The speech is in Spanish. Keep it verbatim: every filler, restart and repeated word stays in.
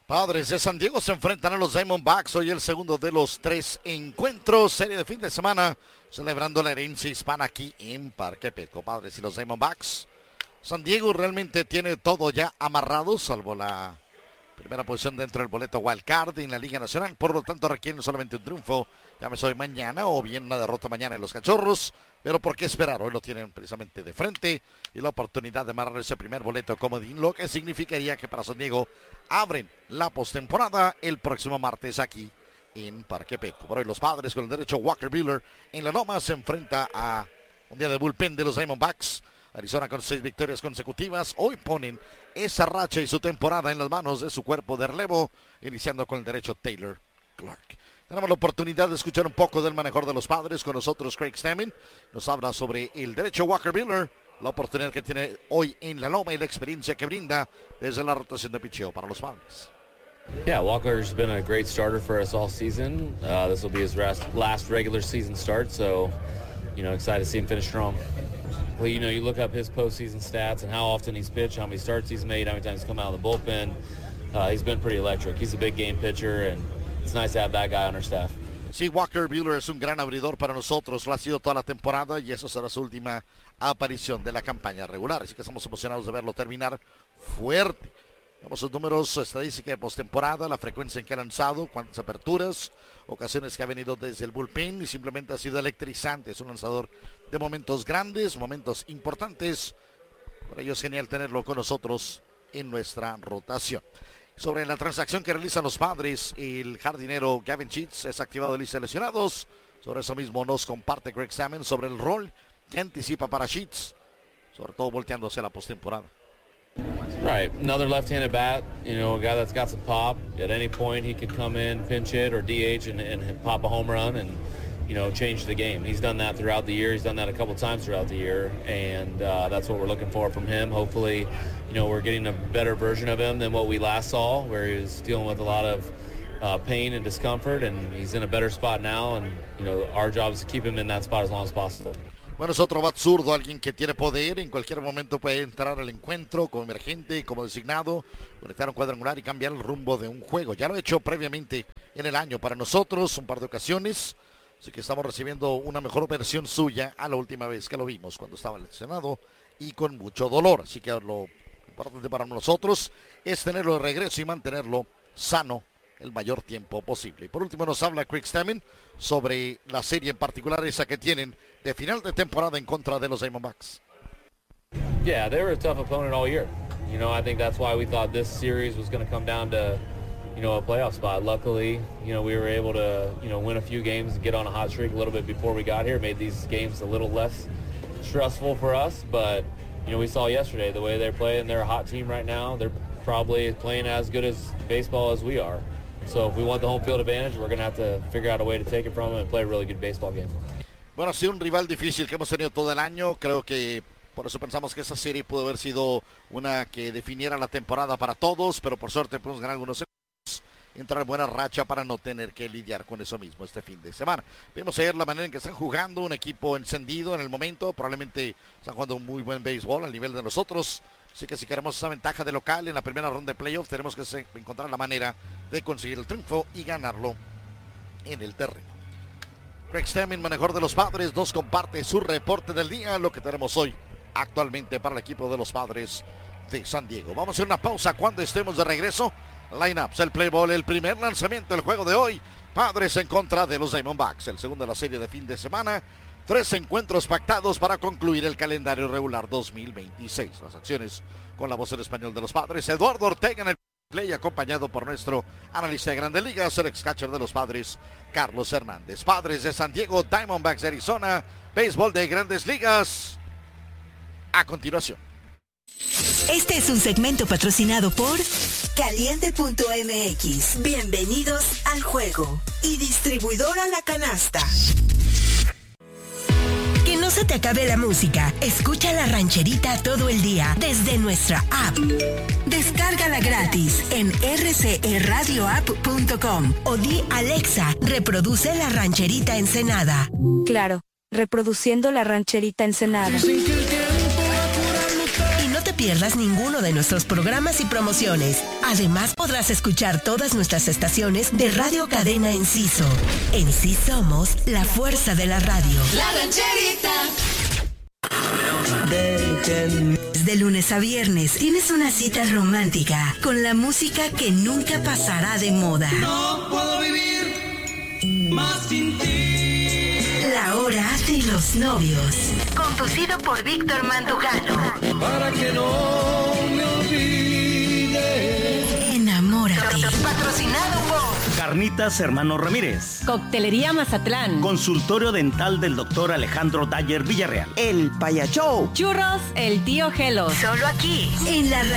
Padres de San Diego se enfrentan a los Diamondbacks. Hoy el segundo de los tres encuentros. Serie de fin de semana. Celebrando la herencia hispana aquí en Parque Petco. Padres y los Diamondbacks. San Diego realmente tiene todo ya amarrado, salvo la primera posición dentro del boleto Wild Card en la Liga Nacional. Por lo tanto requieren solamente un triunfo. Llámese hoy mañana o bien una derrota mañana en los Cachorros. Pero ¿por qué esperar? Hoy lo tienen precisamente de frente y la oportunidad de amarrar ese primer boleto comodín, lo que significaría que para San Diego abren la postemporada el próximo martes aquí en Parque Petco. Por hoy los Padres con el derecho Walker Buehler en la loma se enfrenta a un día de bullpen de los Diamondbacks. Arizona con seis victorias consecutivas. Hoy ponen esa racha y su temporada en las manos de su cuerpo de relevo, iniciando con el derecho Taylor Clark. Tenemos la oportunidad de escuchar un poco del manejador de los Padres. Con nosotros Craig Stammen. Nos habla sobre el derecho Walker Buehler, la oportunidad que tiene hoy en la loma y la experiencia que brinda desde la rotación de picheo para los Padres. Yeah, Walker's been a great starter for us all season. Uh, this will be his last regular season start, so, you know, excited to see him finish strong. Well, you know, you look up his postseason stats and how often he's pitched, how many starts he's made, how many times he's come out of the bullpen. Uh, he's been pretty electric. He's a big game pitcher, and it's nice to have that guy on our staff. Sí, Walker Buehler es un gran abridor para nosotros, lo ha sido toda la temporada y eso será su última aparición de la campaña regular, así que estamos emocionados de verlo terminar fuerte. Vemos sus números, su estadística de postemporada, la frecuencia en que ha lanzado, cuántas aperturas, ocasiones que ha venido desde el bullpen y simplemente ha sido electrizante. Es un lanzador de momentos grandes, momentos importantes. Por ello es genial tenerlo con nosotros en nuestra rotación. Sobre la transacción que realizan los Padres, el jardinero Gavin Sheets es activado de lista de lesionados. Sobre eso mismo nos comparte Craig Stammen sobre el rol que anticipa para Sheets, sobre todo volteando hacia la postemporada. Right, another left-handed bat, you know, a guy that's got some pop. At any point he could come in, pinch hit, or D H and, and pop a home run and, you know, change the game. He's done that throughout the year. He's done that a couple times throughout the year, and uh, that's what we're looking for from him. Hopefully, you know, we're getting a better version of him than what we last saw, where he was dealing with a lot of uh, pain and discomfort, and he's in a better spot now, and, you know, our job is to keep him in that spot as long as possible. Bueno, es otro bat zurdo, alguien que tiene poder, en cualquier momento puede entrar al encuentro como emergente, como designado, conectar un cuadrangular y cambiar el rumbo de un juego. Ya lo he hecho previamente en el año para nosotros, un par de ocasiones, así que estamos recibiendo una mejor versión suya a la última vez que lo vimos, cuando estaba lesionado y con mucho dolor. Así que lo importante para nosotros es tenerlo de regreso y mantenerlo sano el mayor tiempo posible. Y por último nos habla Craig Stammen sobre la serie en particular, esa que tienen de final de temporada en contra de los Diamondbacks. Yeah, they were a tough opponent all year. You know, I think that's why we thought this series was going to come down to, you know, a playoff spot. Luckily, you know, we were able to, you know, win a few games and get on a hot streak a little bit before we got here. Made these games a little less stressful for us, but, you know, we saw yesterday the way they're playing. They're a hot team right now. They're probably playing as good as baseball as we are. So if we want the home field advantage, we're going to have to figure out a way to take it from them and play a really good baseball game. Bueno, ha sido un rival difícil que hemos tenido todo el año. Creo que por eso pensamos que esa serie pudo haber sido una que definiera la temporada para todos, pero por suerte podemos ganar algunos segundos, entrar en buena racha para no tener que lidiar con eso mismo este fin de semana. Vemos ayer la manera en que están jugando, un equipo encendido en el momento, probablemente están jugando un muy buen béisbol al nivel de nosotros. Así que si queremos esa ventaja de local en la primera ronda de playoff, tenemos que encontrar la manera de conseguir el triunfo y ganarlo en el terreno. Craig Stammen, manejador de los Padres, nos comparte su reporte del día, lo que tenemos hoy actualmente para el equipo de los Padres de San Diego. Vamos a hacer una pausa cuando estemos de regreso. Lineups, el play ball, el primer lanzamiento del juego de hoy. Padres en contra de los Diamondbacks, el segundo de la serie de fin de semana. Tres encuentros pactados para concluir el calendario regular dos mil veintiséis. Las acciones con la voz en español de los Padres. Eduardo Ortega en el play, acompañado por nuestro analista de Grandes Ligas, el ex catcher de los Padres, Carlos Hernández. Padres de San Diego, Diamondbacks de Arizona, béisbol de Grandes Ligas. A continuación. Este es un segmento patrocinado por Caliente punto m x. Bienvenidos al juego. Y distribuidora La Canasta. Que no se te acabe la música. Escucha La Rancherita todo el día desde nuestra app. Descárgala gratis en r c e radio app punto com o di Alexa, reproduce La Rancherita Ensenada. Claro, reproduciendo La Rancherita Ensenada. Y no te te pierdas ninguno de nuestros programas y promociones. Además, podrás escuchar todas nuestras estaciones de Radio Cadena Enciso. En sí somos la fuerza de la radio. La Rancherita. De lunes a viernes tienes una cita romántica con la música que nunca pasará de moda. No puedo vivir más sin ti. La hora de los novios. Conducido por Víctor Mandujano. Para que no me olvide. Enamórate. Patrocinado por Carnitas Hermano Ramírez. Coctelería Mazatlán. Consultorio dental del doctor Alejandro Dayer Villarreal. El Paya Show. Churros El Tío Gelo. Solo aquí, en la